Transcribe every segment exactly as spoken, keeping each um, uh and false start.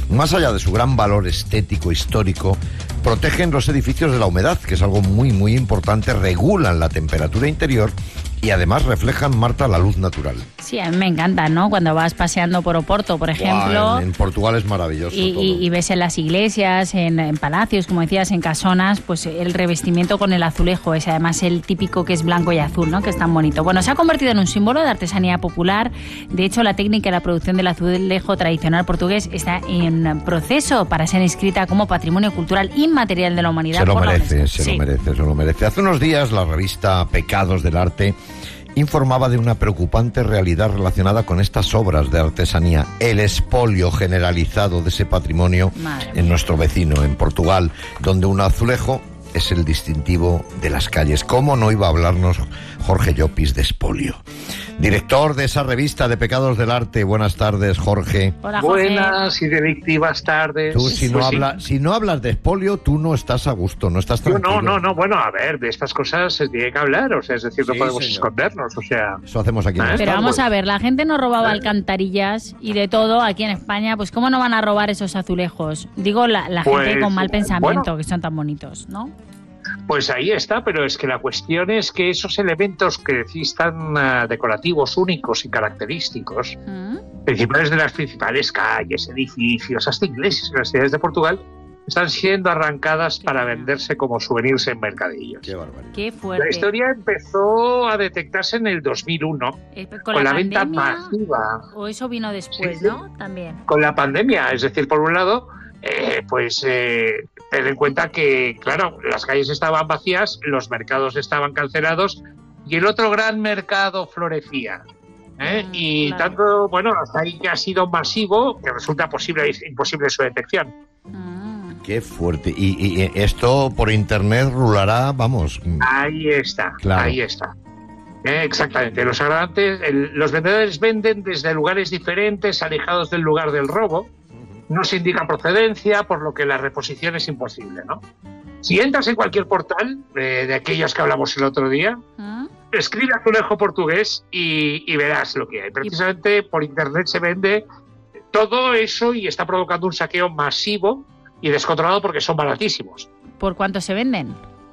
más allá de su gran valor estético, histórico, protegen los edificios de la humedad, que es algo muy, muy importante, regulan la temperatura interior y además reflejan, Marta, la luz natural. Sí, a mí me encanta, ¿no? Cuando vas paseando por Oporto, por ejemplo. Wow, en, en Portugal es maravilloso y, todo. Y, y ves en las iglesias, en, en palacios, como decías, en casonas, pues el revestimiento con el azulejo, es además el típico que es blanco y azul, ¿no? Que es tan bonito. Bueno, se ha convertido en un símbolo de artesanía popular. De hecho, la técnica y la producción del azulejo tradicional portugués está en proceso para ser inscrita como Patrimonio Cultural Inmaterial de la Humanidad. Se lo por la merece, UNESCO. se Sí. lo merece, se lo merece. Hace unos días la revista Pecados del Arte informaba de una preocupante realidad relacionada con estas obras de artesanía, el expolio generalizado de ese patrimonio en nuestro vecino, en Portugal, donde un azulejo es el distintivo de las calles. ¿Cómo no iba a hablarnos Jorge Llopis de expolio? Director de esa revista de Pecados del Arte. Buenas tardes, Jorge. Hola, Jorge. Buenas y delictivas tardes. Tú, si, Pues no sí. habla, si no hablas de expolio, tú no estás a gusto, no estás Yo tranquilo. no, no, no, bueno, a ver, de estas cosas se tiene que hablar, o sea, es decir, no Sí, podemos señor. escondernos, o sea... Eso hacemos aquí en ¿Eh? las Pero tardes. vamos a ver, la gente no robaba ¿Eh? alcantarillas y de todo aquí en España, pues ¿cómo no van a robar esos azulejos? Digo, la, la Pues, gente con mal pensamiento, bueno. que son tan bonitos, ¿no? Pues ahí está, pero es que la cuestión es que esos elementos que decís tan uh, decorativos, únicos y característicos, ¿Mm? principales de las principales calles, edificios, hasta iglesias en las ciudades de Portugal, están siendo arrancadas para venderse como souvenirs en mercadillos. Qué barbaridad. Qué fuerte. La historia empezó a detectarse en el dos mil uno, Eh, ¿Con, con la, la venta pandemia? masiva. ¿O eso vino después, Sí, sí. no? También. Con la pandemia, es decir, por un lado, eh, pues eh, ten en cuenta que, claro, las calles estaban vacías, los mercados estaban cancelados y el otro gran mercado florecía. ¿eh? Mm, y claro. tanto, bueno, hasta ahí que ha sido masivo que resulta posible imposible su detección. Mm. Qué fuerte. Y, y- y esto por internet rulará, vamos. Ahí está, Claro. ahí está. Eh, exactamente. Los agravantes, el- los vendedores venden desde lugares diferentes, alejados del lugar del robo. No se indica procedencia, por lo que la reposición es imposible, ¿no? Si entras en cualquier portal, eh, de aquellos que hablamos el otro día, ¿Mm? escribe azulejo portugués y, y verás lo que hay. Precisamente por internet se vende todo eso y está provocando un saqueo masivo y descontrolado porque son baratísimos. ¿Por cuánto se venden?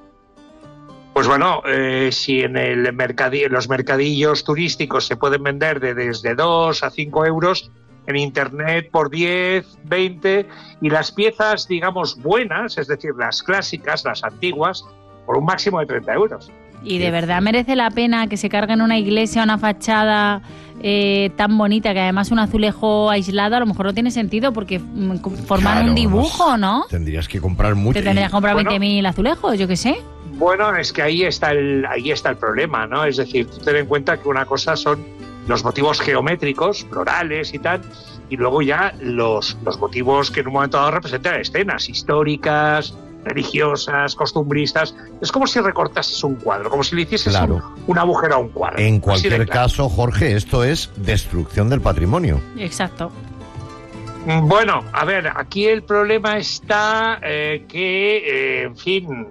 Pues bueno, eh, si en el mercadi- en los mercadillos turísticos se pueden vender de desde dos a cinco euros, en internet por diez, veinte, y las piezas, digamos, buenas, es decir, las clásicas, las antiguas, por un máximo de treinta euros. ¿Y de verdad merece la pena que se carguen una iglesia, una fachada eh, tan bonita, que además un azulejo aislado a lo mejor no tiene sentido porque mm, forman Claro, un dibujo, ¿no? Tendrías que comprar mucho. Te tendrías que comprar Bueno. veinte mil azulejos, yo qué sé. Bueno, es que ahí está el ahí está el problema, ¿no? Es decir, tú ten en cuenta que una cosa son los motivos geométricos, florales y tal, y luego ya los, los motivos que en un momento dado representan escenas históricas, religiosas, costumbristas. Es como si recortases un cuadro, como si le hicieses Claro. un, un agujero a un cuadro. En Así de cualquier claro. caso, Jorge, esto es destrucción del patrimonio. Exacto. Mm, Bueno, a ver, aquí el problema está eh, que, eh, en fin,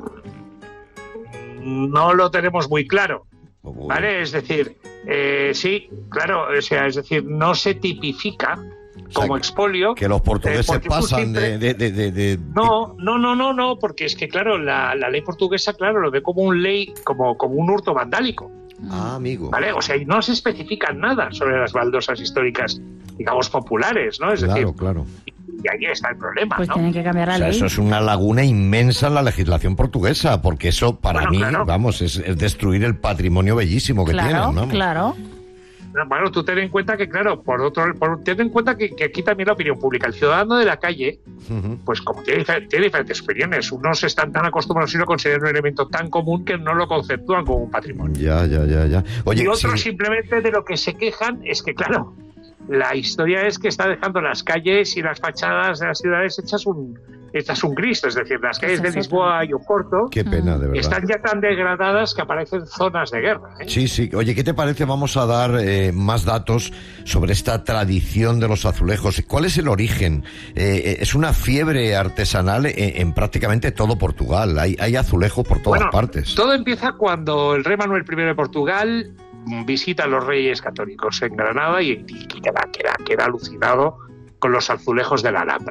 no lo tenemos muy claro. ¿Vale? Es decir, eh, sí, claro, o sea, es decir, no se tipifica como expolio. Que los portugueses eh, porque tú pasan siempre- de, de, de, de- de- No, no, no, no, no, porque es que, claro, la, la ley portuguesa, claro, lo ve como un ley, como, como un hurto vandálico, Ah, amigo. ¿vale? O sea, y no se especifica nada sobre las baldosas históricas, digamos, populares, ¿no? Es Claro, decir, claro. y ahí está el problema, Pues ¿no? tienen que cambiar la O sea, ley. eso es una laguna inmensa en la legislación portuguesa, porque eso para Bueno, mí, claro. vamos, es, es destruir el patrimonio bellísimo que Claro, tienen, vamos. claro. Bueno, tú ten en cuenta que, claro, por otro, por, ten en cuenta que, que aquí también la opinión pública, el ciudadano de la calle, Ujú. pues como tiene, difer- tiene diferentes opiniones, unos están tan acostumbrados y lo consideran un elemento tan común que no lo conceptúan como un patrimonio. Ya, ya, ya, ya. Oye, y otros sí, simplemente de lo que se quejan es que, claro, la historia es que está dejando las calles y las fachadas de las ciudades hechas un, hechas un Cristo, es decir, las calles Esa de es Lisboa y Oporto qué pena, de verdad. están ya tan degradadas que aparecen zonas de guerra, ¿eh? Sí, sí. Oye, ¿qué te parece? Vamos a dar eh, más datos sobre esta tradición de los azulejos. ¿Cuál es el origen? Eh, es una fiebre artesanal en, en prácticamente todo Portugal. Hay, hay azulejo por todas Bueno, partes. todo empieza cuando el rey Manuel primero de Portugal visita a los reyes católicos en Granada y, y queda, queda, queda alucinado con los azulejos de la Alhambra.